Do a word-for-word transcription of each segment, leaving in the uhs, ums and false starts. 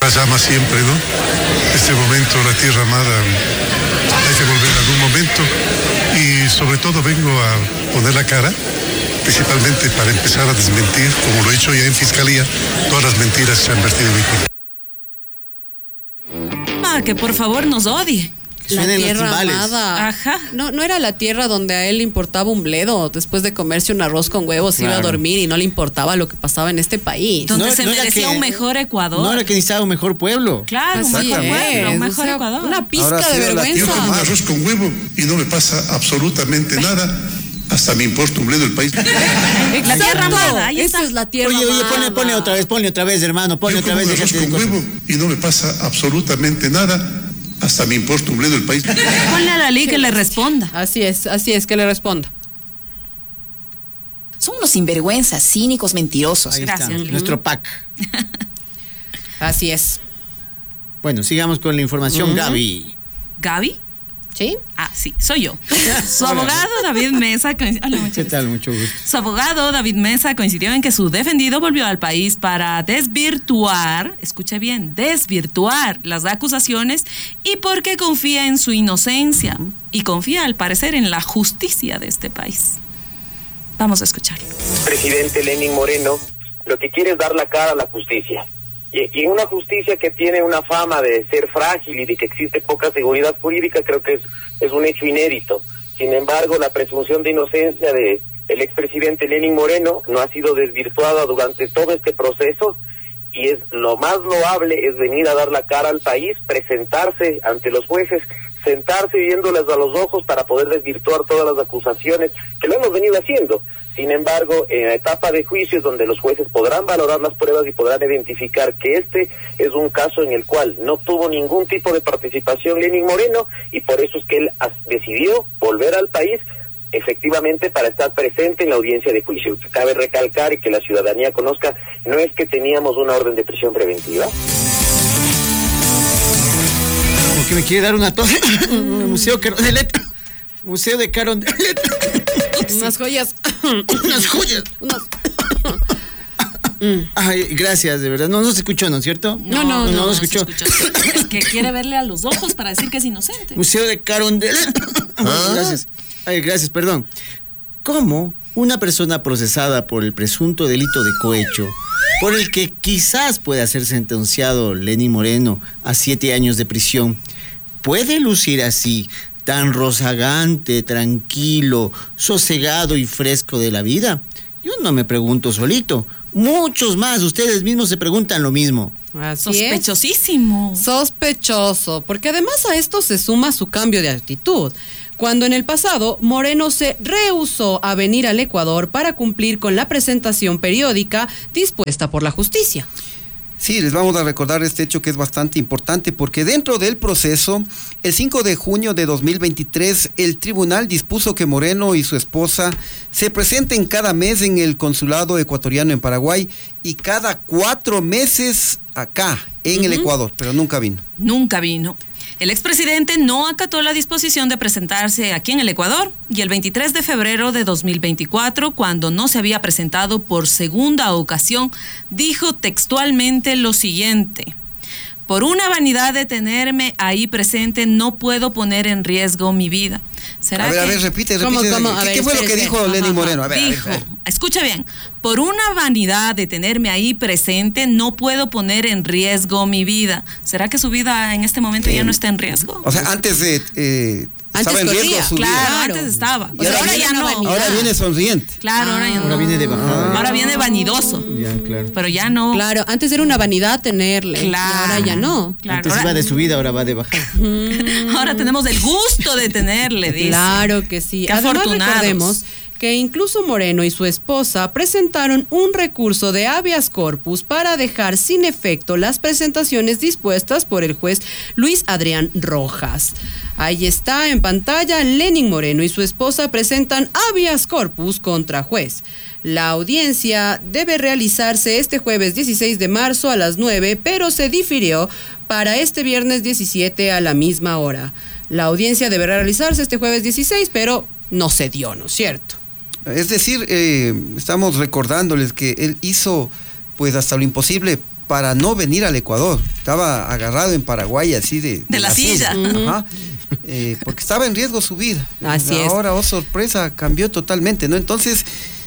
la llama siempre, ¿no? Este momento, la tierra amada, hay que volver en algún momento y sobre todo vengo a poner la cara, principalmente para empezar a desmentir, como lo he hecho ya en Fiscalía, todas las mentiras que se han vertido en mi cuenta. Ah, que por favor nos odie. La tierra amada. Ajá. No, no era la tierra donde a él le importaba un bledo. Después de comerse un arroz con huevos, claro, iba a dormir y no le importaba lo que pasaba en este país. Donde No, se no era merecía que- un mejor Ecuador. No era que necesitaba un mejor pueblo. Claro, un Así mejor es, pueblo, un mejor o sea, Ecuador. una pizca Ahora de sí, la Yo vergüenza. como un arroz con huevo y no me pasa absolutamente nada. Hasta me importa un bledo el país. La tierra amada, ahí Esa está. es la tierra Oye, oye, amada. ponle, ponle otra vez, ponle otra vez, hermano, ponle Yo otra como vez. un arroz déjate de con cosas. huevo y no me pasa absolutamente nada. Hasta me importa un bledo el país. Ponle a Dalí que le responda. Así es, así es, que le responda. Son unos sinvergüenzas, cínicos, mentirosos. Ahí Gracias. está, nuestro pack. Así es. Bueno, sigamos con la información, Ujú. Gaby. ¿Gaby? ¿Sí? Ah, sí, soy yo. Su abogado David Mesa coincidió, hola, muchas ¿Qué gracias. tal? Mucho gusto. Su abogado David Mesa coincidió en que su defendido volvió al país para desvirtuar, escuche bien, desvirtuar las acusaciones y porque confía en su inocencia y confía al parecer en la justicia de este país. Vamos a escucharlo. Presidente Lenín Moreno lo que quiere es dar la cara a la justicia. Y, y una justicia que tiene una fama de ser frágil y de que existe poca seguridad jurídica, creo que es, es un hecho inédito. Sin embargo, la presunción de inocencia de el expresidente Lenín Moreno no ha sido desvirtuada durante todo este proceso y es lo más loable es venir a dar la cara al país, presentarse ante los jueces, sentarse viéndoles a los ojos para poder desvirtuar todas las acusaciones, que lo hemos venido haciendo. Sin embargo, en la etapa de juicios donde los jueces podrán valorar las pruebas y podrán identificar que este es un caso en el cual no tuvo ningún tipo de participación Lenín Moreno y por eso es que él as- decidió volver al país efectivamente para estar presente en la audiencia de juicio. Cabe recalcar y que la ciudadanía conozca, no es que teníamos una orden de prisión preventiva. Como que me quiere dar una tos. Museo Carondelet. Museo de Carondelet. Unas joyas. Unas joyas. Unas... Ay, gracias, de verdad. No, no se escuchó, ¿no es cierto? No, no, no, no, no se escuchó. Es que quiere verle a los ojos para decir que es inocente. Museo de Carondelet. Gracias. Ay, gracias, perdón. ¿Cómo una persona procesada por el presunto delito de cohecho, por el que quizás pueda ser sentenciado Lenín Moreno a siete años de prisión, puede lucir así, tan rozagante, tranquilo, sosegado y fresco de la vida? Yo no me pregunto solito. Muchos más, ustedes mismos se preguntan lo mismo. Así es. Sospechosísimo. Sospechoso, porque además a esto se suma su cambio de actitud. Cuando en el pasado Moreno se rehusó a venir al Ecuador para cumplir con la presentación periódica dispuesta por la justicia. Sí, les vamos a recordar este hecho que es bastante importante porque dentro del proceso, el cinco de junio de dos mil veintitrés, el tribunal dispuso que Moreno y su esposa se presenten cada mes en el consulado ecuatoriano en Paraguay y cada cuatro meses acá, en uh-huh. el Ecuador, pero nunca vino. Nunca vino. El expresidente no acató la disposición de presentarse aquí en el Ecuador y el veintitrés de febrero de dos mil veinticuatro, cuando no se había presentado por segunda ocasión, dijo textualmente lo siguiente: por una vanidad de tenerme ahí presente no puedo poner en riesgo mi vida. ¿Será a ver, que... a ver, repite, repite. ¿Cómo, cómo? A ¿Qué, ver, ¿Qué fue espere, lo que espere. dijo Lenín Moreno? A ver, Dijo, a ver, a ver. escucha bien, por una vanidad de tenerme ahí presente no puedo poner en riesgo mi vida. ¿Será que su vida en este momento eh, ya no está en riesgo? O sea, antes de... Eh, Antes estaba en corría, riesgo su claro, vida. antes estaba. Y ahora, ahora viene, ya no. ahora viene sonriente. Claro, ahora ya no. Ahora viene de bajada. Ahora viene vanidoso. Ya, claro. Pero ya no. Claro, antes era una vanidad tenerle. Claro. Y ahora ya no. Claro, Antes ahora, iba de subida, ahora va de bajada. ahora tenemos el gusto de tenerle, dice. Claro que sí. Qué Además, afortunados. recordemos que incluso Moreno y su esposa presentaron un recurso de habeas corpus para dejar sin efecto las presentaciones dispuestas por el juez Luis Adrián Rojas. Ahí está en pantalla, Lenín Moreno y su esposa presentan habeas corpus contra juez. La audiencia debe realizarse este jueves dieciséis de marzo a las nueve, pero se difirió para este viernes diecisiete a la misma hora. La audiencia debe realizarse este jueves dieciséis, pero no se dio, ¿no es cierto? Es decir, eh, estamos recordándoles que él hizo pues hasta lo imposible para no venir al Ecuador. Estaba agarrado en Paraguay así de, de, de la, la silla. silla. Uh-huh. Ajá. Eh, porque estaba en riesgo su vida. Así Ahora, es. Ahora, oh sorpresa, cambió totalmente, ¿no? Entonces,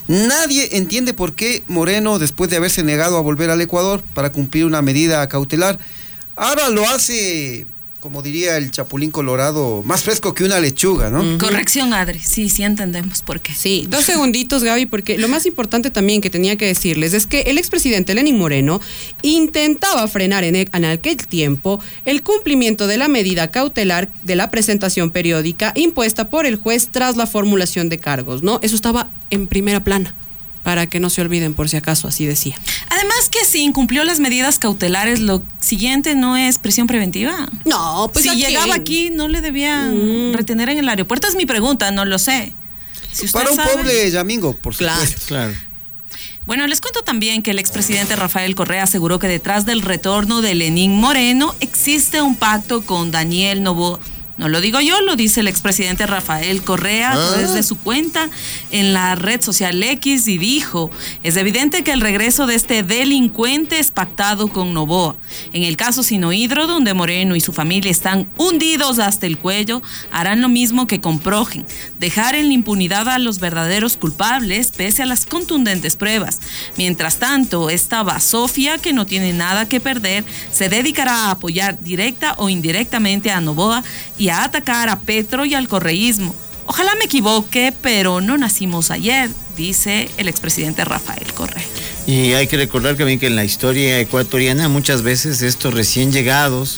nadie entiende por qué Moreno, después de haberse negado a volver al Ecuador para cumplir una medida cautelar, ahora lo hace, como diría el Chapulín Colorado, más fresco que una lechuga, ¿no? Uh-huh. Corrección, Adri, sí, sí entendemos por qué. Sí, dos segunditos, Gaby, porque lo más importante también que tenía que decirles es que el expresidente Lenín Moreno intentaba frenar en, el, en aquel tiempo el cumplimiento de la medida cautelar de la presentación periódica impuesta por el juez tras la formulación de cargos, ¿no? Eso estaba en primera plana. Para que no se olviden, por si acaso, así decía. Además que si incumplió las medidas cautelares, lo siguiente no es prisión preventiva. No, pues si ¿a llegaba quién? aquí, no le debían mm. retener en el aeropuerto. Es mi pregunta, no lo sé. Si Para un sabe, pobre Yamingo, por claro, supuesto. Claro. Bueno, les cuento también que el expresidente Rafael Correa aseguró que detrás del retorno de Lenín Moreno existe un pacto con Daniel Noboa. No lo digo yo, lo dice el expresidente Rafael Correa ¿Ah? desde su cuenta en la red social X y dijo, es evidente que el regreso de este delincuente es pactado con Noboa. En el caso Sinohidro, donde Moreno y su familia están hundidos hasta el cuello, harán lo mismo que con Progen, dejar en la impunidad a los verdaderos culpables pese a las contundentes pruebas. Mientras tanto, esta basofia, que no tiene nada que perder, se dedicará a apoyar directa o indirectamente a Noboa y a atacar a Petro y al correísmo. Ojalá me equivoque, pero no nacimos ayer, dice el expresidente Rafael Correa. Y hay que recordar también que en la historia ecuatoriana muchas veces estos recién llegados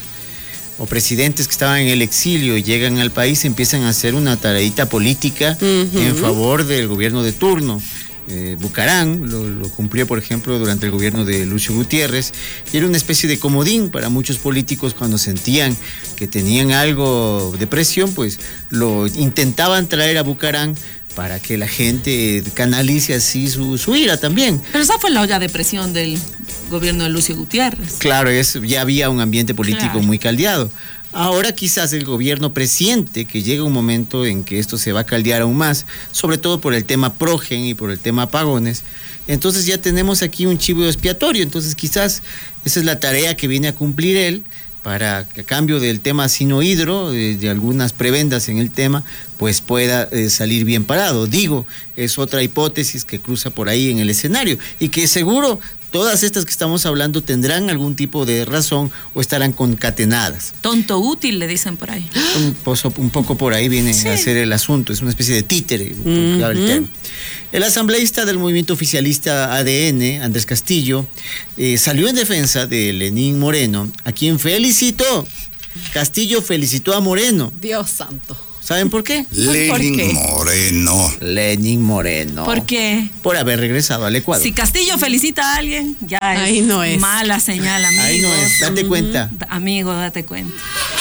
o presidentes que estaban en el exilio y llegan al país empiezan a hacer una tareita política uh-huh. en favor del gobierno de turno. Eh, Bucarán lo, lo cumplió, por ejemplo, durante el gobierno de Lucio Gutiérrez, y era una especie de comodín para muchos políticos cuando sentían que tenían algo de presión, pues lo intentaban traer a Bucarán para que la gente canalice así su, su ira también. Pero esa fue la olla de presión del gobierno de Lucio Gutiérrez. Claro, es, ya había un ambiente político claro. muy caldeado. Ahora quizás el gobierno presiente que llega un momento en que esto se va a caldear aún más, sobre todo por el tema Progen y por el tema apagones. Entonces ya tenemos aquí un chivo expiatorio, entonces quizás esa es la tarea que viene a cumplir él, para que a cambio del tema Sinohidro, de, de algunas prebendas en el tema, pues pueda eh, salir bien parado. Digo, es otra hipótesis que cruza por ahí en el escenario y que seguro todas estas que estamos hablando tendrán algún tipo de razón o estarán concatenadas. Tonto útil, le dicen por ahí. Un, pozo, un poco por ahí viene sí. a ser el asunto, es una especie de títere. Uh-huh. El, tema. El asambleísta del movimiento oficialista A D N, Andrés Castillo, eh, salió en defensa de Lenín Moreno, a quien felicitó. Castillo felicitó a Moreno. Dios santo. ¿Saben por qué? Lenín Moreno. Lenín Moreno. ¿Por qué? Por haber regresado al Ecuador. Si Castillo felicita a alguien, ya Ahí es, no es mala señal, amigo. Ahí no es, date uh-huh. cuenta. Amigo, date cuenta.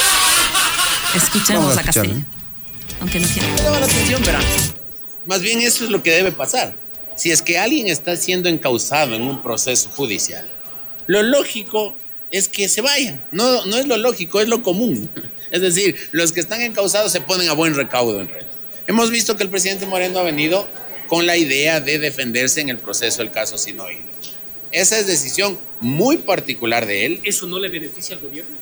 Escuchemos a, a Castillo. ¿eh? Aunque no quiera. Me llama la atención, verán. Más bien eso es lo que debe pasar. Si es que alguien está siendo encausado en un proceso judicial, lo lógico es que se vayan. No, no es lo lógico, es lo común. Es decir, los que están encausados se ponen a buen recaudo en realidad. Hemos visto que el presidente Moreno ha venido con la idea de defenderse en el proceso del caso Sinohidro. Esa es decisión muy particular de él. ¿Eso no le beneficia al gobierno?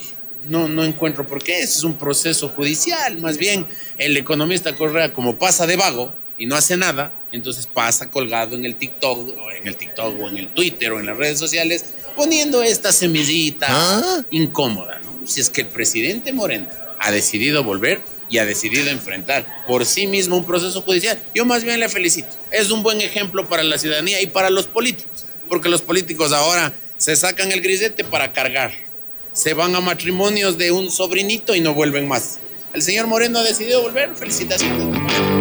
No, no encuentro por qué. Ese es un proceso judicial. Más bien, el economista Correa, como pasa de vago y no hace nada, entonces pasa colgado en el TikTok, o en el TikTok, o en el Twitter, o en las redes sociales, poniendo esta semillita ¿Ah? incómoda, ¿no? Si es que el presidente Moreno ha decidido volver y ha decidido enfrentar por sí mismo un proceso judicial, yo más bien le felicito. Es un buen ejemplo para la ciudadanía y para los políticos, porque los políticos ahora se sacan el grisete para cargar. Se van a matrimonios de un sobrinito y no vuelven más. El señor Moreno ha decidido volver, felicitaciones.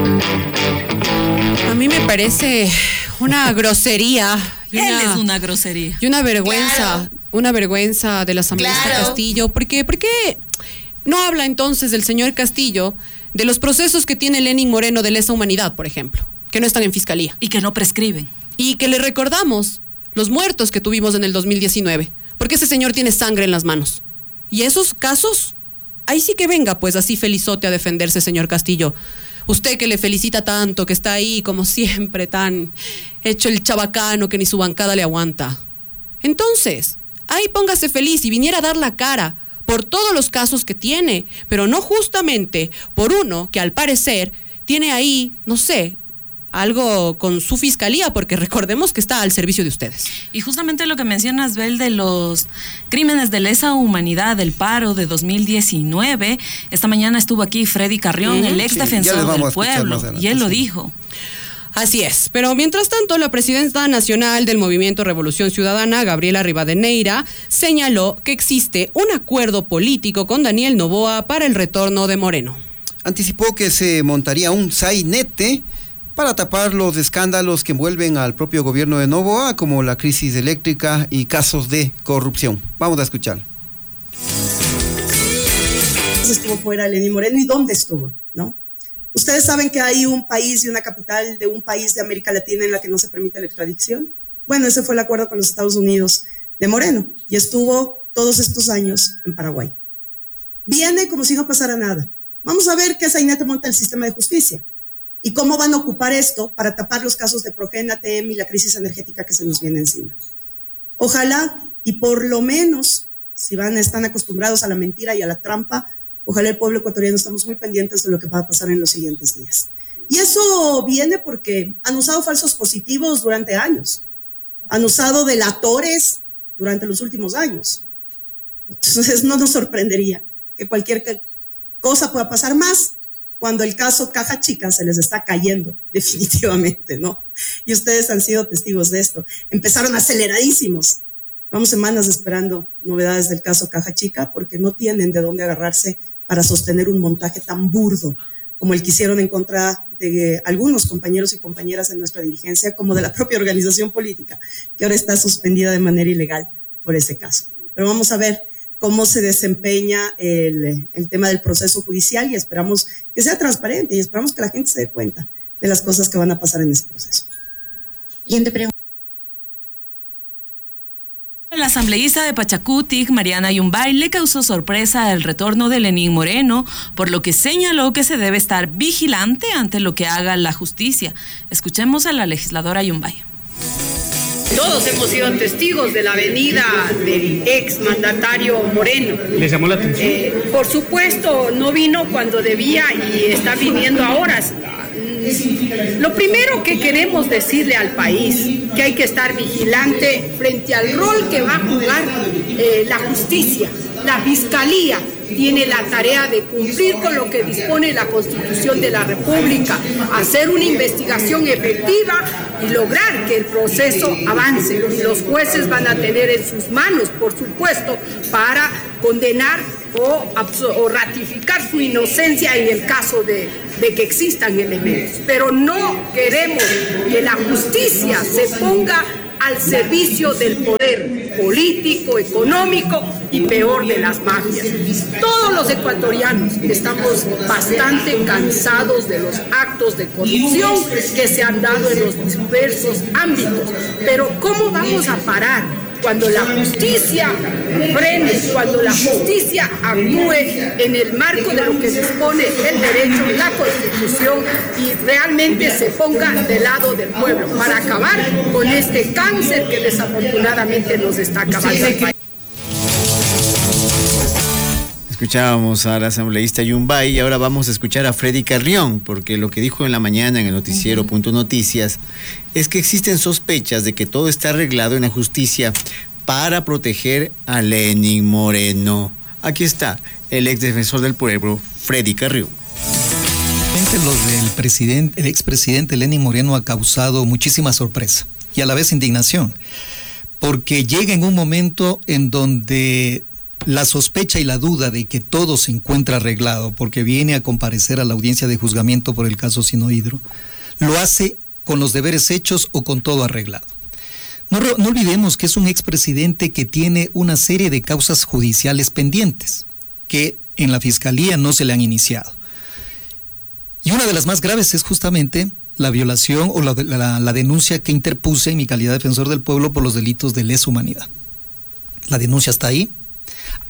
A mí me parece una grosería. Él una, es una grosería. Y una vergüenza, claro. una vergüenza de la asambleísta claro. Castillo. ¿Por qué? ¿Por qué no habla entonces del señor Castillo de los procesos que tiene Lenín Moreno de lesa humanidad, por ejemplo, que no están en fiscalía? Y que no prescriben. Y que le recordamos los muertos que tuvimos en el dos mil diecinueve, porque ese señor tiene sangre en las manos. Y esos casos, ahí sí que venga, pues así felizote a defenderse, señor Castillo. Usted que le felicita tanto, que está ahí como siempre tan hecho el chabacano que ni su bancada le aguanta. Entonces, ahí póngase feliz y viniera a dar la cara por todos los casos que tiene, pero no justamente por uno que al parecer tiene ahí, no sé, algo con su fiscalía, porque recordemos que está al servicio de ustedes. Y justamente lo que mencionas, Bel, de los crímenes de lesa humanidad, del paro de dos mil diecinueve, esta mañana estuvo aquí Freddy Carrión, mm, el ex sí, defensor del pueblo, y él lo dijo. Así es, pero mientras tanto, la presidenta nacional del Movimiento Revolución Ciudadana, Gabriela Rivadeneira, señaló que existe un acuerdo político con Daniel Noboa para el retorno de Moreno. Anticipó que se montaría un sainete para tapar los escándalos que envuelven al propio gobierno de Noboa, como la crisis eléctrica y casos de corrupción. Vamos a escuchar. Estuvo fuera Lenín Moreno, ¿y dónde estuvo? ¿No? Ustedes saben que hay un país y una capital de un país de América Latina en la que no se permite la extradición. Bueno, ese fue el acuerdo con los Estados Unidos de Moreno, y estuvo todos estos años en Paraguay. Viene como si no pasara nada. Vamos a ver qué sainete monta el sistema de justicia. ¿Y cómo van a ocupar esto para tapar los casos de Progen, A T M y la crisis energética que se nos viene encima? Ojalá, y por lo menos, si van, están acostumbrados a la mentira y a la trampa, ojalá el pueblo ecuatoriano estamos muy pendientes de lo que va a pasar en los siguientes días. Y eso viene porque han usado falsos positivos durante años, han usado delatores durante los últimos años. Entonces no nos sorprendería que cualquier cosa pueda pasar más cuando el caso Caja Chica se les está cayendo definitivamente, ¿no? Y ustedes han sido testigos de esto. Empezaron aceleradísimos. Vamos semanas esperando novedades del caso Caja Chica porque no tienen de dónde agarrarse para sostener un montaje tan burdo como el que hicieron en contra de algunos compañeros y compañeras de nuestra dirigencia, como de la propia organización política, que ahora está suspendida de manera ilegal por ese caso. Pero vamos a ver cómo se desempeña el, el tema del proceso judicial y esperamos que sea transparente y esperamos que la gente se dé cuenta de las cosas que van a pasar en ese proceso. Siguiente pregunta. La asambleísta de Pachacutic, Mariana Yumbay, le causó sorpresa el retorno de Lenín Moreno, por lo que señaló que se debe estar vigilante ante lo que haga la justicia. Escuchemos a la legisladora Yumbay. Todos hemos sido testigos de la venida del ex mandatario Moreno. ¿Les llamó la atención? Eh, por supuesto, no vino cuando debía y está viniendo ahora. Lo primero que queremos decirle al país, que hay que estar vigilante frente al rol que va a jugar eh, la justicia. La Fiscalía tiene la tarea de cumplir con lo que dispone la Constitución de la República, hacer una investigación efectiva y lograr que el proceso avance. Y los jueces van a tener en sus manos, por supuesto, para condenar o, o ratificar su inocencia en el caso de, de que existan elementos. Pero no queremos que la justicia se ponga al servicio del poder político, económico y peor de las mafias. Todos los ecuatorianos estamos bastante cansados de los actos de corrupción que se han dado en los diversos ámbitos. Pero ¿cómo vamos a parar cuando la justicia frene, cuando la justicia actúe en el marco de lo que dispone el derecho, la Constitución, y realmente se ponga del lado del pueblo para acabar con este cáncer que desafortunadamente nos está acabando el país? Escuchábamos a la asambleísta Yumbay y ahora vamos a escuchar a Freddy Carrión, porque lo que dijo en la mañana en el noticiero Punto Noticias es que existen sospechas de que todo está arreglado en la justicia para proteger a Lenín Moreno. Aquí está el ex defensor del pueblo, Freddy Carrión. Lo del presidente, el expresidente Lenín Moreno ha causado muchísima sorpresa y a la vez indignación, porque llega en un momento en donde la sospecha y la duda de que todo se encuentra arreglado, porque viene a comparecer a la audiencia de juzgamiento por el caso Sinohydro, lo hace con los deberes hechos o con todo arreglado. No, no olvidemos que es un expresidente que tiene una serie de causas judiciales pendientes, que en la fiscalía no se le han iniciado. Y una de las más graves es justamente la violación o la, la, la denuncia que interpuse en mi calidad de defensor del pueblo por los delitos de lesa humanidad. La denuncia está ahí.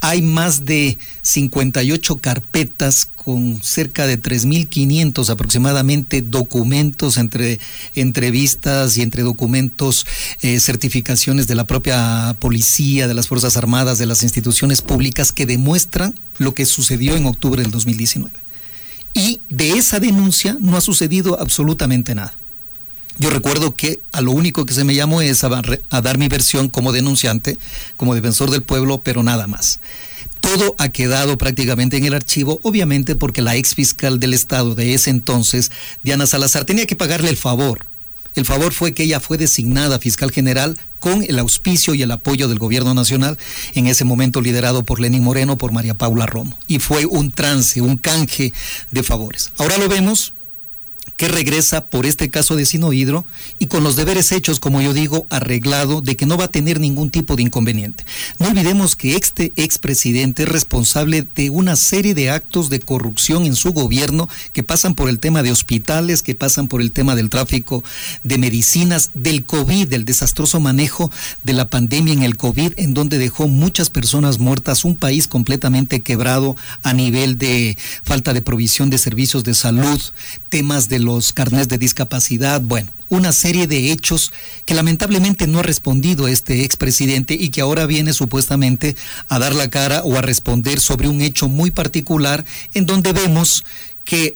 Hay más de cincuenta y ocho carpetas con cerca de tres mil quinientos aproximadamente documentos entre entrevistas y entre documentos, eh, certificaciones de la propia policía, de las Fuerzas Armadas, de las instituciones públicas que demuestran lo que sucedió en octubre del dos mil diecinueve. Y de esa denuncia no ha sucedido absolutamente nada. Yo recuerdo que a lo único que se me llamó es a, a dar mi versión como denunciante, como defensor del pueblo, pero nada más. Todo ha quedado prácticamente en el archivo, obviamente porque la ex fiscal del Estado de ese entonces, Diana Salazar, tenía que pagarle el favor. El favor fue que ella fue designada fiscal general con el auspicio y el apoyo del gobierno nacional, en ese momento liderado por Lenín Moreno, por María Paula Romo. Y fue un trance, un canje de favores. Ahora lo vemos que regresa por este caso de Sinohidro y con los deberes hechos, como yo digo, arreglado, de que no va a tener ningún tipo de inconveniente. No olvidemos que este expresidente es responsable de una serie de actos de corrupción en su gobierno que pasan por el tema de hospitales, que pasan por el tema del tráfico de medicinas, del COVID, del desastroso manejo de la pandemia en el COVID, en donde dejó muchas personas muertas, un país completamente quebrado a nivel de falta de provisión de servicios de salud, temas de los carnés de discapacidad, bueno, una serie de hechos que lamentablemente no ha respondido este expresidente y que ahora viene supuestamente a dar la cara o a responder sobre un hecho muy particular en donde vemos que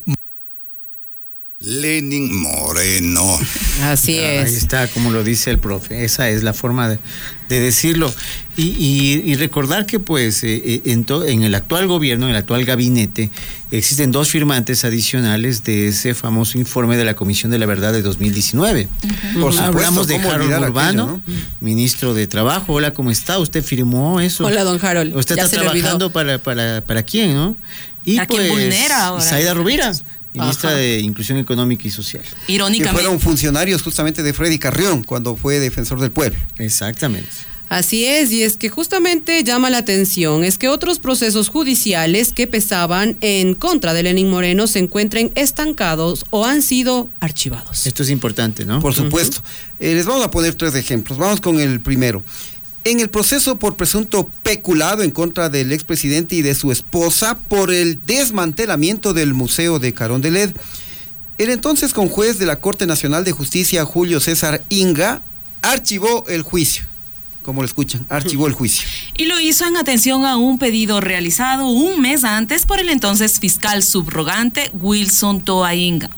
Lenín Moreno. Así es. Ahí está, como lo dice el profe, esa es la forma de, de decirlo. Y, y, y recordar que pues eh, en, to, en el actual gobierno, en el actual gabinete, existen dos firmantes adicionales de ese famoso informe de la Comisión de la Verdad de dos mil diecinueve. Uh-huh. Por supuesto, hablamos de Harold Urbano, aquello, ¿no? Ministro de Trabajo. Hola, ¿cómo está? ¿Usted firmó eso? Hola, don Harold. ¿Usted ya está trabajando para, para, para quién, no? Y ¿a pues, quién vulnera ahora? Zaida Rovira, ministra Ajá. de Inclusión Económica y Social. Irónicamente. Que fueron funcionarios justamente de Freddy Carrión cuando fue defensor del pueblo. Exactamente. Así es, y es que justamente llama la atención, es que otros procesos judiciales que pesaban en contra de Lenín Moreno se encuentren estancados o han sido archivados. Esto es importante, ¿no? Por supuesto. Uh-huh. Eh, les vamos a poner tres ejemplos. Vamos con el primero. En el proceso por presunto peculado en contra del expresidente y de su esposa por el desmantelamiento del Museo de Carón de Led, el entonces conjuez de la Corte Nacional de Justicia, Julio César Inga, archivó el juicio. Como lo escuchan, archivó el juicio. Y lo hizo en atención a un pedido realizado un mes antes por el entonces fiscal subrogante Wilson Toa Inga.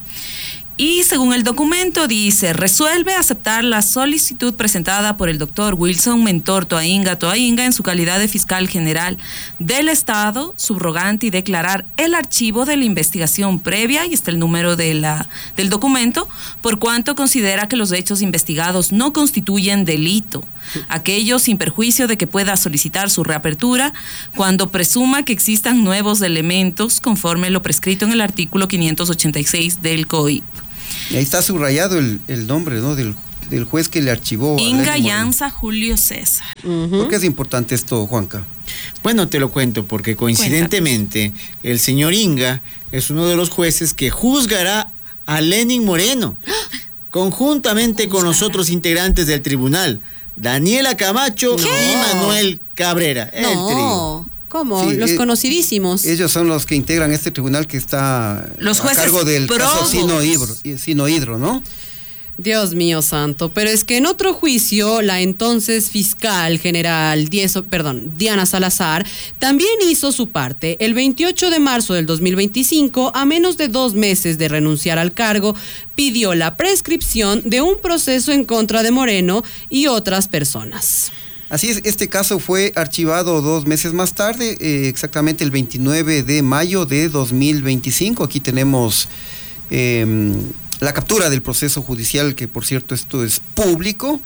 Y según el documento dice, resuelve aceptar la solicitud presentada por el doctor Wilson Mentor Toainga Toainga en su calidad de fiscal general del Estado, subrogante, y declarar el archivo de la investigación previa, y está el número de la, del documento, por cuanto considera que los hechos investigados no constituyen delito. Aquello sin perjuicio de que pueda solicitar su reapertura cuando presuma que existan nuevos elementos conforme lo prescrito en el artículo quinientos ochenta y seis del C O I P. Y ahí está subrayado el, el nombre, ¿no? del, del juez que le archivó. Inga Llanza Julio César. Uh-huh. ¿Por qué es importante esto, Juanca? Bueno, te lo cuento, porque coincidentemente Cuéntate. el señor Inga es uno de los jueces que juzgará a Lenín Moreno, conjuntamente ¿Juzgará? con los otros integrantes del tribunal, Daniela Camacho ¿Qué? y Manuel Cabrera. No. El trío. ¿Cómo? Sí, los eh, conocidísimos. Ellos son los que integran este tribunal que está los a cargo del caso Sinohidro, Sinohidro, Sinohidro, ¿no? Dios mío santo, pero es que en otro juicio, la entonces fiscal general, Dieso, perdón, Diana Salazar, también hizo su parte. El veintiocho de marzo del dos mil veinticinco, a menos de dos meses de renunciar al cargo, pidió la prescripción de un proceso en contra de Moreno y otras personas. Así es, este caso fue archivado dos meses más tarde, eh, exactamente el veintinueve de mayo de dos mil veinticinco. Aquí tenemos eh, la captura del proceso judicial, que por cierto esto es público,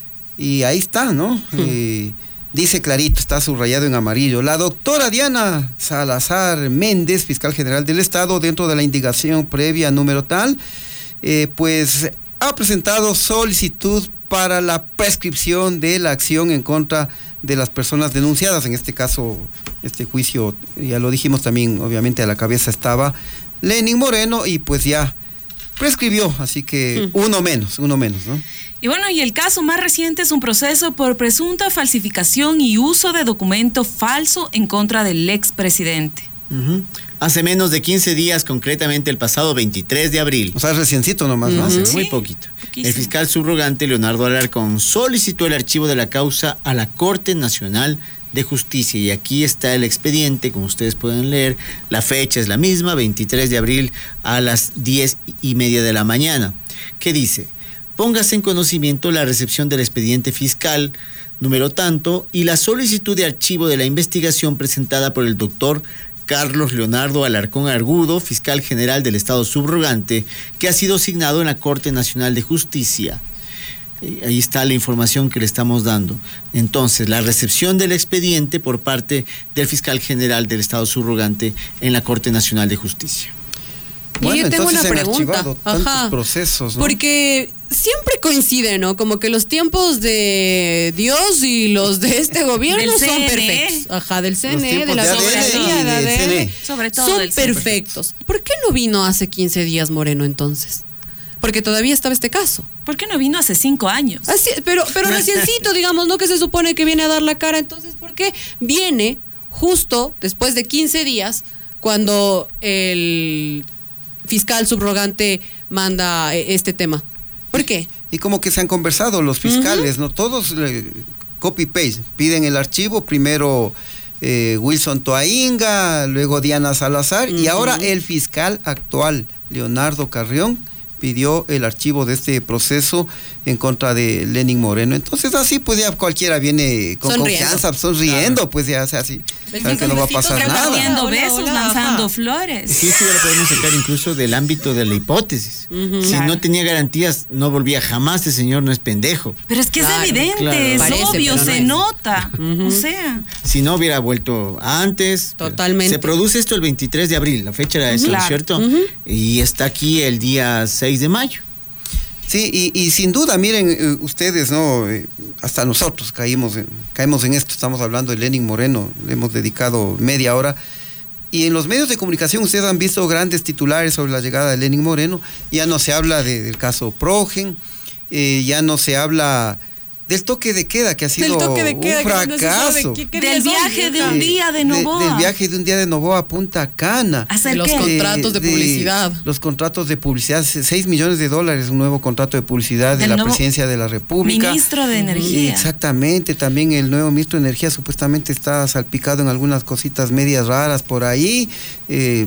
y ahí está, ¿no? Hmm. Eh, dice clarito, está subrayado en amarillo. La doctora Diana Salazar Méndez, fiscal general del Estado, dentro de la indagación previa número tal, eh, pues ha presentado solicitud para la prescripción de la acción en contra de las personas denunciadas. En este caso, este juicio, ya lo dijimos también, obviamente a la cabeza estaba Lenín Moreno, y pues ya prescribió, así que mm. uno menos, uno menos, ¿no? Y bueno, y el caso más reciente es un proceso por presunta falsificación y uso de documento falso en contra del expresidente. Uh-huh. Hace menos de quince días, concretamente el pasado veintitrés de abril. O sea, reciencito nomás, ¿no? Hace Sí, muy poquito. poquísimo. El fiscal subrogante Leonardo Alarcón solicitó el archivo de la causa a la Corte Nacional de Justicia. Y aquí está el expediente, como ustedes pueden leer. La fecha es la misma, veintitrés de abril a las diez y media de la mañana. ¿Qué dice? Póngase en conocimiento la recepción del expediente fiscal número tanto y la solicitud de archivo de la investigación presentada por el doctor Carlos Leonardo Alarcón Argudo, fiscal general del Estado subrogante, que ha sido asignado en la Corte Nacional de Justicia. Ahí está la información que le estamos dando. Entonces, la recepción del expediente por parte del fiscal general del Estado subrogante en la Corte Nacional de Justicia. Y Bueno, yo tengo una entonces pregunta. han archivado tantos procesos, ¿no? Porque siempre coincide, ¿no? Como que los tiempos de Dios y los de este gobierno Del son C N E. perfectos. Ajá, del C N E, de tiempos la de A D N Soberanía, y de de A D N. C N E. Sobre todo Son del C N E. perfectos. ¿Por qué no vino hace quince días Moreno entonces? Porque todavía estaba este caso. ¿Por qué no vino hace cinco años? Así, pero, pero reciencito, digamos, ¿no? Que se supone que viene a dar la cara. Entonces, ¿por qué viene justo después de quince días cuando el fiscal subrogante manda este tema? ¿Por qué? Y como que se han conversado los fiscales, uh-huh. ¿no? Todos eh, copy-paste, piden el archivo, primero eh, Wilson Toainga, luego Diana Salazar, uh-huh. y ahora el fiscal actual, Leonardo Carrión, pidió el archivo de este proceso en contra de Lenín Moreno. Entonces así pues ya cualquiera viene con sonriendo. Confianza, sonriendo, claro. Pues ya, o sea, así, saben que no va a pasar nada. Repartiendo Hola, besos, hola, lanzando ajá. flores. Sí, esto ya lo podemos sacar incluso del ámbito de la hipótesis. Uh-huh. Si claro. no tenía garantías, no volvía jamás, ese señor no es pendejo. Pero es que Claro, es evidente, claro. es Parece, obvio, pero no se es. nota. Uh-huh. O sea, Si no hubiera vuelto antes. Totalmente. Se produce esto el veintitrés de abril, la fecha era esa, Claro. ¿no es cierto? Uh-huh. Y está aquí el día seis de mayo. Sí, y, y sin duda, miren, eh, ustedes, ¿no? Eh, hasta nosotros caímos en, caemos en esto, estamos hablando de Lenín Moreno, le hemos dedicado media hora, y en los medios de comunicación ustedes han visto grandes titulares sobre la llegada de Lenín Moreno, ya no se habla de, del caso Progen, eh, ya no se habla del toque de queda, que ha sido de queda, un fracaso. No qué, qué del viaje de un día de Novoa. De, del viaje de un día de Novoa a Punta Cana. ¿Hacer De los qué? contratos de publicidad. Los contratos de publicidad, seis millones de dólares, un nuevo contrato de publicidad de Del la nuevo presidencia de la República. Ministro de Energía. Exactamente, también el nuevo ministro de Energía supuestamente está salpicado en algunas cositas medias raras por ahí. Eh,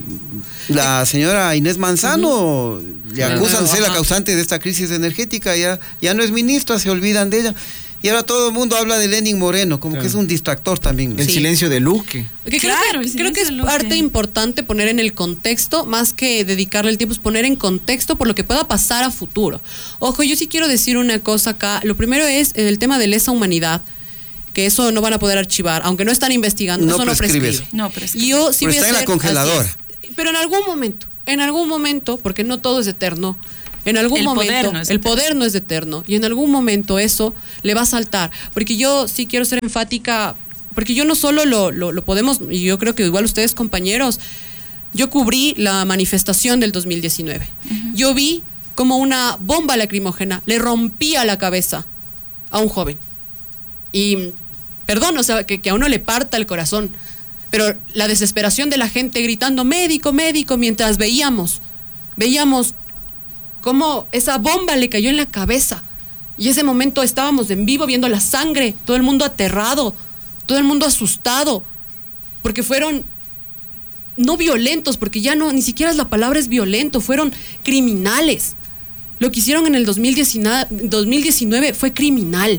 la señora Inés Manzano uh-huh. le acusan de ser la causante de esta crisis energética, ya, ya no es ministra, se olvidan de ella. Y ahora todo el mundo habla de Lenín Moreno, como claro. que es un distractor también. El sí. silencio de Luque. Que claro, creo que, creo que es Luque. parte importante poner en el contexto, más que dedicarle el tiempo, es poner en contexto por lo que pueda pasar a futuro. Ojo, yo sí quiero decir una cosa acá. Lo primero es en el tema de lesa humanidad, que eso no van a poder archivar, aunque no están investigando, no eso no prescribe. Eso. No prescribe. Yo sí Pero voy está a en la hacer, congeladora. Pero en algún momento, en algún momento, porque no todo es eterno, en algún el momento, poder no es el eterno. poder no es eterno, y en algún momento eso le va a saltar, porque yo sí quiero ser enfática, porque yo no solo lo, lo, lo podemos, y yo creo que igual ustedes compañeros, yo cubrí la manifestación del dos mil diecinueve, uh-huh. yo vi como una bomba lacrimógena le rompía la cabeza a un joven, y perdón, o sea, que, que a uno le parta el corazón, pero la desesperación de la gente gritando médico, médico, mientras veíamos, veíamos cómo esa bomba le cayó en la cabeza. Y ese momento estábamos en vivo viendo la sangre, todo el mundo aterrado, todo el mundo asustado, porque fueron no violentos, porque ya no, ni siquiera la palabra es violento, fueron criminales. Lo que hicieron en el dos mil diecinueve fue criminal.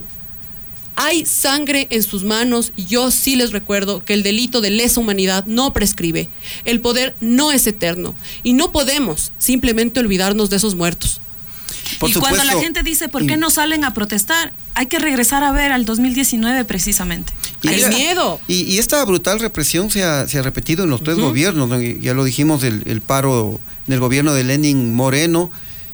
Hay sangre en sus manos y yo sí les recuerdo que el delito de lesa humanidad no prescribe. El poder no es eterno y no podemos simplemente olvidarnos de esos muertos. Por y supuesto, cuando la gente dice, ¿por qué y, no salen a protestar? Hay que regresar a ver al dos mil diecinueve precisamente. Y Hay mira, miedo. Y, y esta brutal represión se ha, se ha repetido en los tres uh-huh. gobiernos, ¿no? Ya lo dijimos, el, el paro en el gobierno de Lenín Moreno.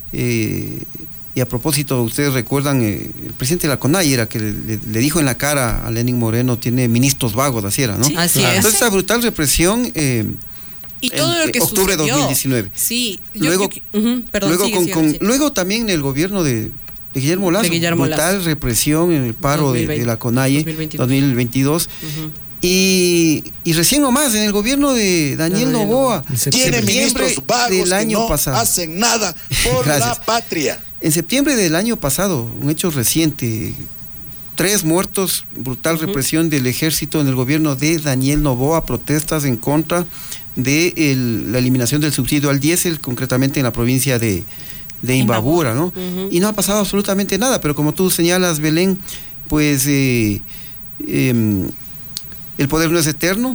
Eh, Y a propósito, ustedes recuerdan, eh, el presidente de la CONAIE era que le, le, le dijo en la cara a Lenín Moreno, tiene ministros vagos, así era, ¿no? Sí, así claro. es. Entonces, esa brutal represión eh, Y todo en, lo que octubre de sucedió. dos mil diecinueve. Sí. Yo, luego, yo, uh-huh, perdón, luego, sigue, con, sigue, con, sigue. luego también el gobierno de, de Guillermo Lazo, De Guillermo brutal Lazo. represión en el paro dos mil veinte, de, de la CONAIE dos mil veintidós. dos mil veintidós. Uh-huh. Y, y recién nomás en el gobierno de Daniel Daniel Noboa, Tiene ministros vagos del año que no pasado. hacen nada por la patria. En septiembre del año pasado, un hecho reciente, tres muertos, brutal uh-huh. represión del ejército en el gobierno de Daniel Noboa, protestas en contra de el, la eliminación del subsidio al diésel, concretamente en la provincia de, de Imbabura, ¿no? Uh-huh. Y no ha pasado absolutamente nada, pero como tú señalas, Belén, pues eh, eh, el poder no es eterno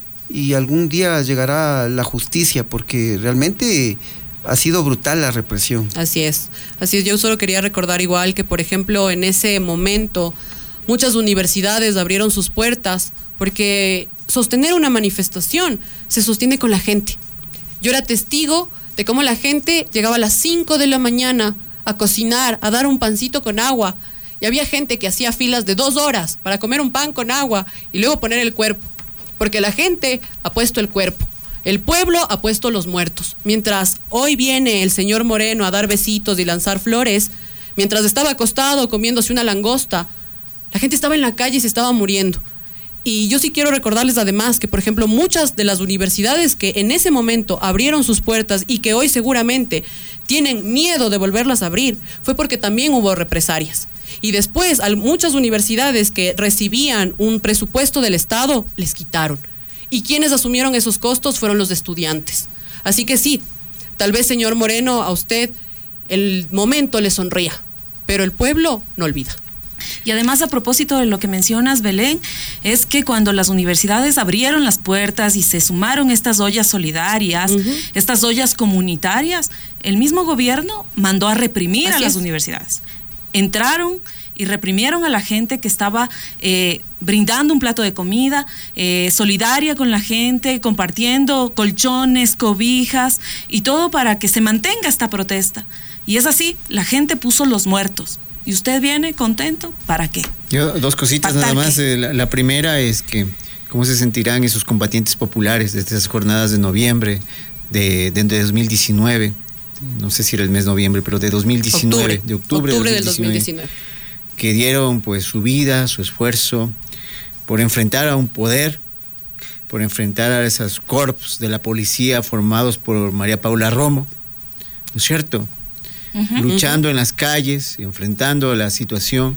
y algún día llegará la justicia, porque realmente ha sido brutal la represión. Así es, así es. Yo solo quería recordar igual que, por ejemplo, en ese momento muchas universidades abrieron sus puertas porque sostener una manifestación se sostiene con la gente. Yo era testigo de cómo la gente llegaba a las cinco de la mañana a cocinar, a dar un pancito con agua, y había gente que hacía filas de dos horas para comer un pan con agua y luego poner el cuerpo, porque la gente ha puesto el cuerpo. El pueblo ha puesto los muertos. Mientras hoy viene el señor Moreno a dar besitos y lanzar flores, mientras estaba acostado comiéndose una langosta, la gente estaba en la calle y se estaba muriendo. Y yo sí quiero recordarles además que, por ejemplo, muchas de las universidades que en ese momento abrieron sus puertas y que hoy seguramente tienen miedo de volverlas a abrir, fue porque también hubo represalias. Y después, a muchas universidades que recibían un presupuesto del Estado, les quitaron. Y quienes asumieron esos costos fueron los estudiantes. Así que sí, tal vez, señor Moreno, a usted el momento le sonría, pero el pueblo no olvida. Y además, a propósito de lo que mencionas, Belén, es que cuando las universidades abrieron las puertas y se sumaron estas ollas solidarias, uh-huh. estas ollas comunitarias, el mismo gobierno mandó a reprimir Así a las es. universidades. Entraron y reprimieron a la gente que estaba eh, brindando un plato de comida, eh, solidaria con la gente, compartiendo colchones, cobijas y todo para que se mantenga esta protesta. Y es así, la gente puso los muertos. ¿Y usted viene contento? ¿Para qué? Yo, dos cositas nada más. Eh, la, la primera es que cómo se sentirán esos combatientes populares desde esas jornadas de noviembre de, de, de dos mil diecinueve. No sé si era el mes de noviembre, pero de dos mil diecinueve, octubre, de octubre, octubre de dos mil diecinueve, del dos mil diecinueve. Que dieron pues su vida, su esfuerzo por enfrentar a un poder, por enfrentar a esos corps de la policía formados por María Paula Romo, ¿no es cierto? Uh-huh, luchando uh-huh. en las calles, enfrentando la situación,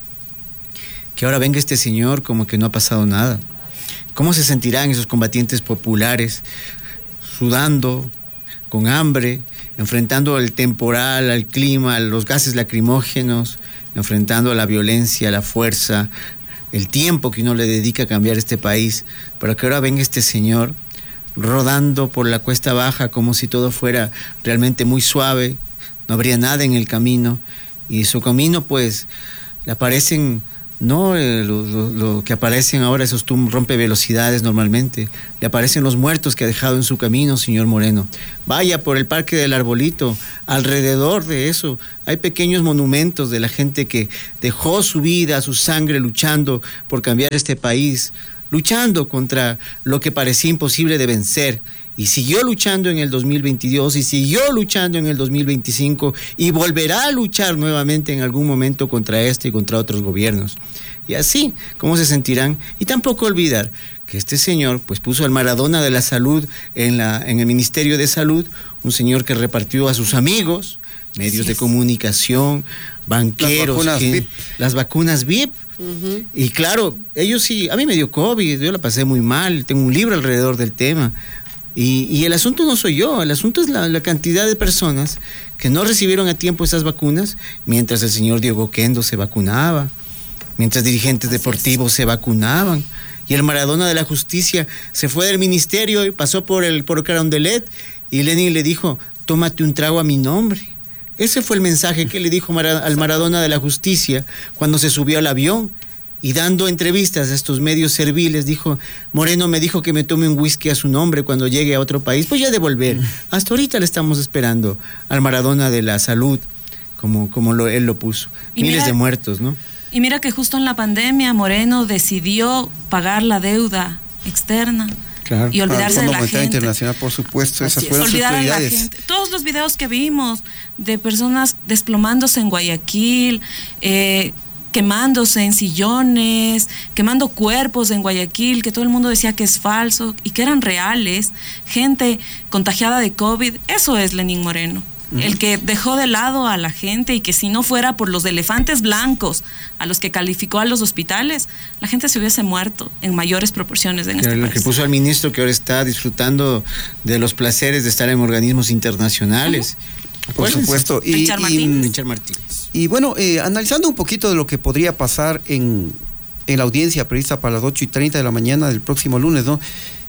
que ahora venga este señor como que no ha pasado nada. ¿Cómo se sentirán esos combatientes populares sudando, con hambre, enfrentando al temporal, al clima, a los gases lacrimógenos, enfrentando a la violencia, a la fuerza, el tiempo que uno le dedica a cambiar este país, para que ahora venga este señor rodando por la cuesta baja como si todo fuera realmente muy suave? No habría nada en el camino, y su camino pues le aparecen no eh, lo, lo, lo que aparecen ahora esos rompe velocidades normalmente, le aparecen los muertos que ha dejado en su camino, señor Moreno. Vaya por el Parque del Arbolito, alrededor de eso hay pequeños monumentos de la gente que dejó su vida, su sangre luchando por cambiar este país, luchando contra lo que parecía imposible de vencer. Y siguió luchando en el dos mil veintidós y siguió luchando en el dos mil veinticinco y volverá a luchar nuevamente en algún momento contra este y contra otros gobiernos. Y así, ¿cómo se sentirán? Y tampoco olvidar que este señor pues puso al Maradona de la salud en, la, en el Ministerio de Salud, un señor que repartió a sus amigos, medios de comunicación, banqueros, las vacunas, que, V I P. Las vacunas V I P. Uh-huh. Y claro, ellos sí, a mí me dio COVID, yo la pasé muy mal, tengo un libro alrededor del tema. Y, y el asunto no soy yo, el asunto es la, la cantidad de personas que no recibieron a tiempo esas vacunas, mientras el señor Diego Kendo se vacunaba, mientras dirigentes Así deportivos es. se vacunaban, y el Maradona de la Justicia se fue del ministerio y pasó por el por Carondelet, y Lenin le dijo, tómate un trago a mi nombre. Ese fue el mensaje que le dijo Mara, al Maradona de la Justicia cuando se subió al avión. Y dando entrevistas a estos medios serviles, dijo, Moreno me dijo que me tome un whisky a su nombre cuando llegue a otro país, pues ya de volver. Hasta ahorita le estamos esperando al Maradona de la salud, como, como lo, él lo puso. Y Miles mira, de muertos, ¿no? Y mira que justo en la pandemia Moreno decidió pagar la deuda externa, Claro. Y olvidarse ah, de la gente. Internacional, por supuesto, esas fueron sus Olvidar a la prioridades. gente. Todos los videos que vimos de personas desplomándose en Guayaquil, eh, quemándose en sillones, quemando cuerpos en Guayaquil, que todo el mundo decía que es falso y que eran reales, gente contagiada de COVID, eso es Lenín Moreno. Uh-huh. El que dejó de lado a la gente y que si no fuera por los elefantes blancos a los que calificó a los hospitales, la gente se hubiese muerto en mayores proporciones en este el país. que puso al ministro que ahora está disfrutando de los placeres de estar en organismos internacionales. Uh-huh. Por supuesto. Y, Richard Martínez. Richard Martínez. Y bueno, eh, analizando un poquito de lo que podría pasar en, en la audiencia prevista para las ocho y treinta de la mañana del próximo lunes, ¿no?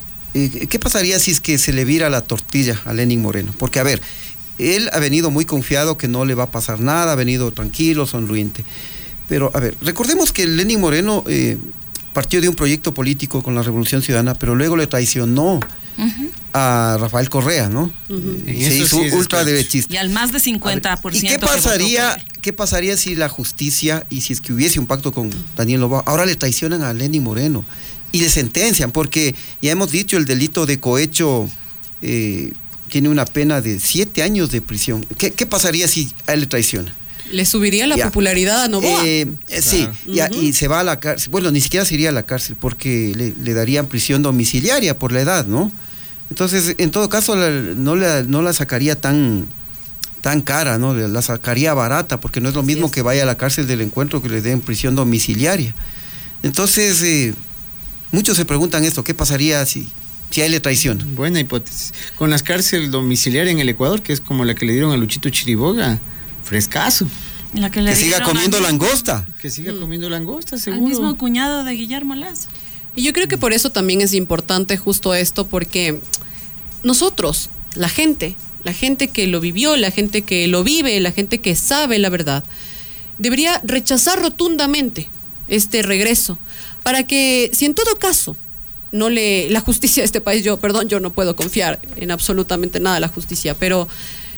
Eh, ¿Qué pasaría si es que se le vira la tortilla a Lenín Moreno? Porque, a ver, él ha venido muy confiado que no le va a pasar nada, ha venido tranquilo, sonriente. Pero, a ver, recordemos que Lenín Moreno eh, partió de un proyecto político con la Revolución Ciudadana, pero luego le traicionó uh-huh. a Rafael Correa, ¿no? Uh-huh. Y se hizo sí ultraderechista. Y al más de cincuenta por ciento. ¿Y qué pasaría, qué pasaría si la justicia, y si es que hubiese un pacto con Daniel Noboa, ahora le traicionan a Lenín Moreno y le sentencian? Porque ya hemos dicho, el delito de cohecho eh, tiene una pena de siete años de prisión. ¿Qué, qué pasaría si a él le traicionan? Le subiría la ya. popularidad a Noboa. Eh, eh, sí, claro. ya, uh-huh. y se va a la cárcel. Bueno, ni siquiera se iría a la cárcel porque le, le darían prisión domiciliaria por la edad, ¿no? Entonces, en todo caso, la, no, la, no la sacaría tan, tan cara, ¿no? La sacaría barata, porque no es lo mismo que vaya a la cárcel del encuentro que le den prisión domiciliaria. Entonces, eh, muchos se preguntan esto, ¿qué pasaría si, si a él le traicionan? Buena hipótesis. Con las cárceles domiciliarias en el Ecuador, que es como la que le dieron a Luchito Chiriboga, frescazo. La que le que siga comiendo langosta. Que siga mm. comiendo langosta, seguro. El mismo cuñado de Guillermo Lazo. Y yo creo que por eso también es importante justo esto, porque nosotros, la gente, la gente que lo vivió, la gente que lo vive, la gente que sabe la verdad, debería rechazar rotundamente este regreso, para que si en todo caso no le la justicia de este país, yo, perdón, yo no puedo confiar en absolutamente nada de la justicia, pero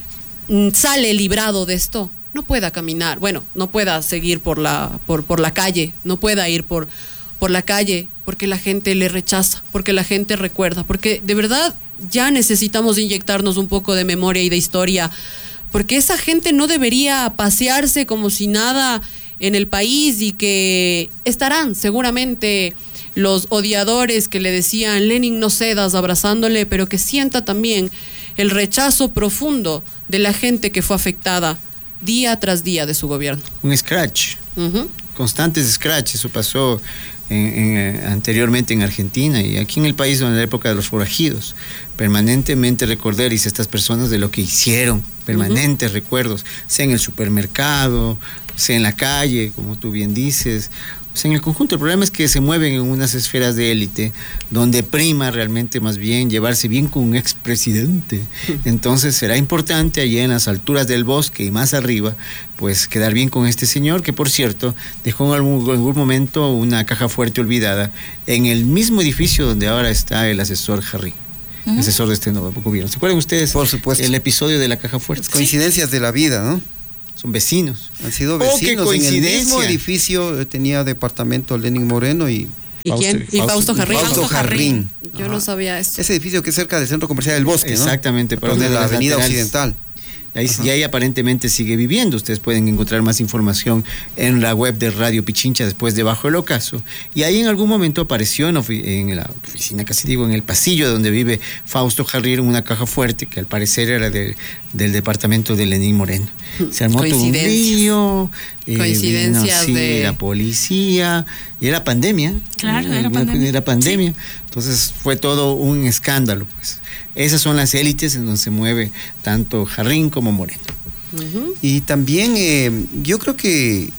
sale librado de esto, no pueda caminar, bueno, no pueda seguir por la, por, por la calle, no pueda ir por, por la calle, porque la gente le rechaza, porque la gente recuerda, porque de verdad ya necesitamos inyectarnos un poco de memoria y de historia, porque esa gente no debería pasearse como si nada en el país, y que estarán seguramente los odiadores que le decían Lenin no cedas abrazándole, pero que sienta también el rechazo profundo de la gente que fue afectada día tras día de su gobierno. Un scratch, uh-huh. constantes scratch, eso pasó en, en, anteriormente en Argentina y aquí en el país en la época de los forajidos. Permanentemente recordar, dice, estas personas de lo que hicieron, permanentes uh-huh. recuerdos, sea en el supermercado, sea en la calle, como tú bien dices, o sea, en el conjunto. El problema es que se mueven en unas esferas de élite donde prima realmente más bien llevarse bien con un expresidente. Entonces será importante allá en las alturas del bosque y más arriba, pues quedar bien con este señor, que por cierto dejó en algún, en algún momento una caja fuerte olvidada en el mismo edificio donde ahora está el asesor Harry. Uh-huh. Asesor de este nuevo gobierno. ¿Se acuerdan ustedes? Por supuesto. El episodio de la caja fuerte. Las coincidencias ¿sí? de la vida, ¿no? Son vecinos. Han sido vecinos. Oh, en el mismo edificio tenía departamento Lenín Moreno y... ¿Y Fausto, quién? Y Fausto Jarrín. Fausto Jarrín. Yo Ajá. no sabía eso. Ese edificio que es cerca del Centro Comercial del Bosque, ¿no? Exactamente. Pero de la Avenida laterales. Occidental. Y ahí, y ahí aparentemente sigue viviendo. Ustedes pueden encontrar más información en la web de Radio Pichincha después de Bajo el Ocaso. Y ahí en algún momento apareció en, en la oficina, casi digo, en el pasillo donde vive Fausto Jarrín, una caja fuerte que al parecer era de, del departamento de Lenín Moreno. Se armó todo un lío. Coincidencias eh, sí, de... la policía. Y era pandemia. Claro, era pandemia. Era pandemia. Sí. Entonces fue todo un escándalo, pues. Esas son las élites en donde se mueve tanto Jarrín como Moreno. Uh-huh. Y también eh, yo creo que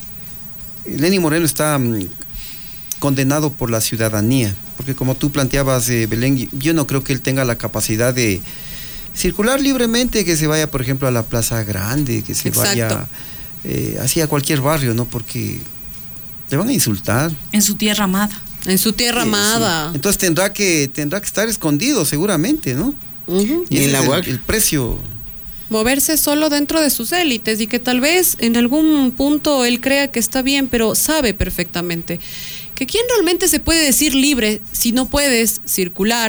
Lenín Moreno está um, condenado por la ciudadanía, porque como tú planteabas, eh, Belén, yo no creo que él tenga la capacidad de circular libremente, que se vaya, por ejemplo, a la Plaza Grande, que se Exacto. vaya eh, hacia cualquier barrio, ¿no? Porque le van a insultar. En su tierra amada. En su tierra sí, amada. Sí. Entonces tendrá que tendrá que estar escondido seguramente, ¿no? Uh-huh. Y, y en la el, el precio. Moverse solo dentro de sus élites y que tal vez en algún punto él crea que está bien, pero sabe perfectamente que quién realmente se puede decir libre si no puedes circular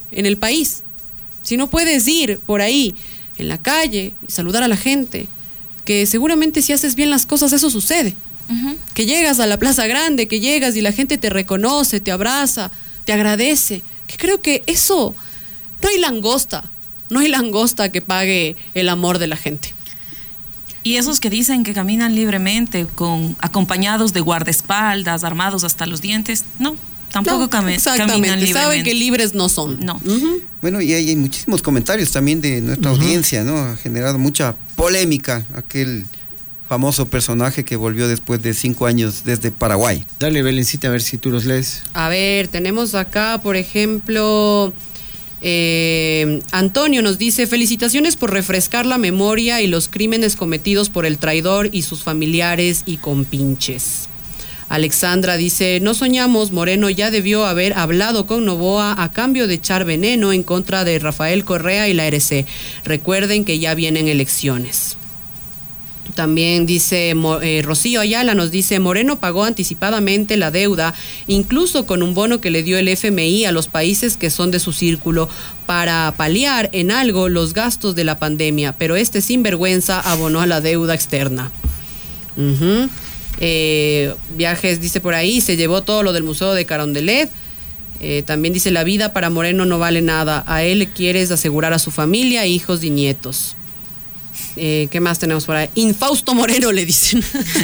en el país. Si no puedes ir por ahí, en la calle, y saludar a la gente, que seguramente si haces bien las cosas eso sucede. Uh-huh. Que llegas a la Plaza Grande, que llegas y la gente te reconoce, te abraza, te agradece. Que creo que eso, no hay langosta, no hay langosta que pague el amor de la gente. Y esos que dicen que caminan libremente, con acompañados de guardaespaldas, armados hasta los dientes, no, tampoco no, cam- caminan libremente. Saben que libres no son. No. Uh-huh. Bueno, y hay, hay muchísimos comentarios también de nuestra uh-huh. audiencia, ¿no? Ha generado mucha polémica aquel famoso personaje que volvió después de cinco años desde Paraguay. Dale, Belencita, a ver si tú los lees. A ver, tenemos acá, por ejemplo... Eh, Antonio nos dice: felicitaciones por refrescar la memoria y los crímenes cometidos por el traidor y sus familiares y compinches. Alexandra dice: no soñamos, Moreno ya debió haber hablado con Noboa a cambio de echar veneno en contra de Rafael Correa y la R C. Recuerden que ya vienen elecciones. También dice eh, Rocío Ayala, nos dice: Moreno pagó anticipadamente la deuda, incluso con un bono que le dio el F M I a los países que son de su círculo, para paliar en algo los gastos de la pandemia, pero este sinvergüenza abonó a la deuda externa. Uh-huh. eh, Viajes dice por ahí: se llevó todo lo del Museo de Carondelet. Eh, también dice: la vida para Moreno no vale nada, a él le quieres asegurar a su familia, hijos y nietos. Eh, ¿Qué más tenemos por ahí? Infausto Moreno le dicen.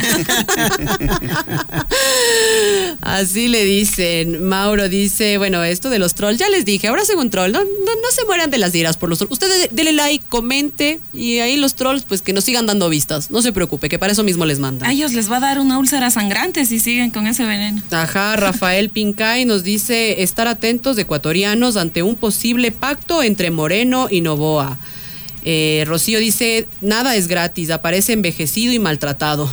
Así le dicen. Mauro dice: bueno, esto de los trolls, ya les dije, ahora hacen un troll, no, no, no se mueran de las iras por los trolls. Ustedes denle like, comente, y ahí los trolls pues que nos sigan dando vistas. No se preocupe, que para eso mismo les mandan. A ellos les va a dar una úlcera sangrante si siguen con ese veneno. Ajá, Rafael Pincay nos dice: estar atentos ecuatorianos ante un posible pacto entre Moreno y Noboa. Eh, Rocío dice: nada es gratis, aparece envejecido y maltratado.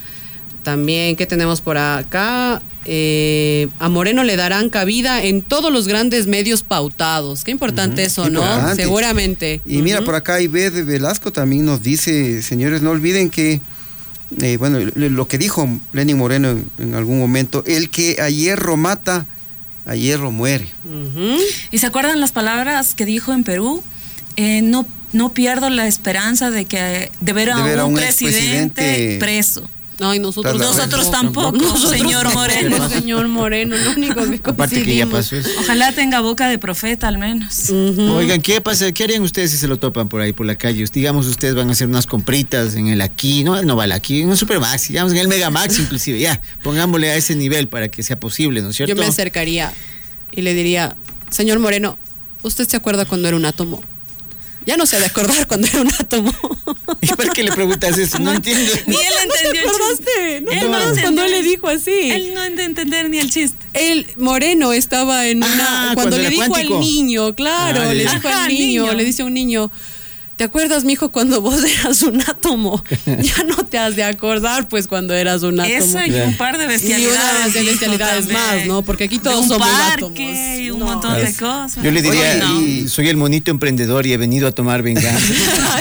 También, ¿qué tenemos por acá? Eh, a Moreno le darán cabida en todos los grandes medios pautados. Qué importante uh-huh. eso, ¿no? Importante. Seguramente. Y uh-huh. mira, por acá Ived Velasco también nos dice: señores, no olviden que, eh, bueno, lo que dijo Lenín Moreno en, en algún momento, el que a hierro mata, a hierro muere. Uh-huh. ¿Y se acuerdan las palabras que dijo en Perú? Eh, no No pierdo la esperanza de que de ver a, de ver un, a un presidente preso. Ay, nosotros, nosotros tampoco, nosotros señor tampoco. Moreno. Señor Moreno, lo único que aparte que ya pasó eso. Ojalá tenga boca de profeta al menos. Uh-huh. Oigan, ¿qué pasa? ¿Qué harían ustedes si se lo topan por ahí por la calle? Digamos, ustedes van a hacer unas compritas en el aquí, no, no vale aquí, en el Supermax, digamos en el Megamax inclusive, ya, pongámosle a ese nivel para que sea posible, ¿no es cierto? Yo me acercaría y le diría: señor Moreno, ¿usted se acuerda cuando era un átomo? Ya no se ha de acordar cuando era un átomo. ¿Y por qué le preguntas eso? No, no entiendo. Ni él entendió ¿No te acordaste? el ¿No, él no, no no cuando le dijo así? Él no de entender ni el chiste. El Moreno estaba en una... Ah, cuando, cuando le dijo cuántico. al niño, claro, ah, le dijo Ajá, al niño, niño, le dice a un niño: ¿te acuerdas, mijo, cuando vos eras un átomo? Ya no te has de acordar, pues, cuando eras un átomo. Eso y un par de bestialidades. Y una de bestialidades más, ¿no? Porque aquí todos somos átomos. Y un no. montón de cosas. Yo le diría: Oye, no. soy el monito emprendedor y he venido a tomar venganza.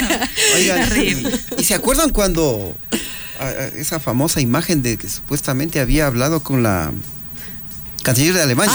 Oigan, ¿y se acuerdan cuando a, a, esa famosa imagen de que supuestamente había hablado con la canciller de Alemania?